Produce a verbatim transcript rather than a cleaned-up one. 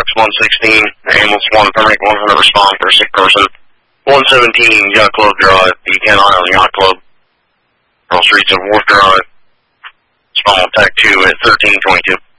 one sixteen, ambulance one, permanent one hundred respond for a sick person. one seventeen, Yacht Club Drive, Buchanan Island Yacht Club. On streets of Wharf Drive. Small attack two at thirteen twenty-two.